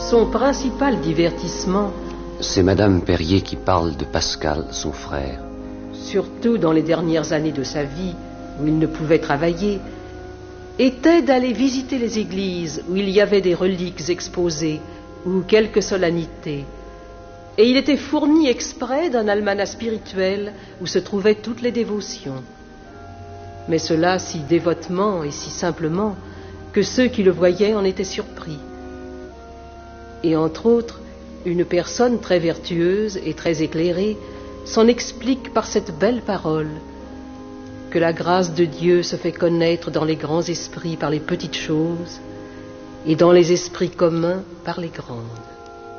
Son principal divertissement, c'est Madame Perrier qui parle de Pascal, son frère. Surtout dans les dernières années de sa vie, où il ne pouvait travailler, était d'aller visiter les églises où il y avait des reliques exposées ou quelques solennités. Et il était fourni exprès d'un almanach spirituel où se trouvaient toutes les dévotions. Mais cela si dévotement et si simplement que ceux qui le voyaient en étaient surpris. Et entre autres, une personne très vertueuse et très éclairée s'en explique par cette belle parole, que la grâce de Dieu se fait connaître dans les grands esprits par les petites choses et dans les esprits communs par les grandes.